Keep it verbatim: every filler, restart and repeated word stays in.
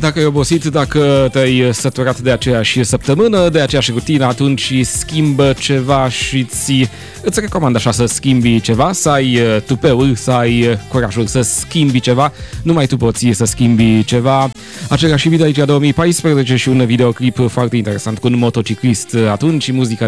Dacă ai obosit, dacă te-ai săturat de aceeași săptămână, de aceeași rutină, atunci schimbă ceva și îți, îți recomand așa să schimbi ceva, să ai tupeul, să ai curajul să schimbi ceva. Numai tu poți să schimbi ceva. Același video aici două mii paisprezece și un videoclip foarte interesant cu un motociclist atunci, muzica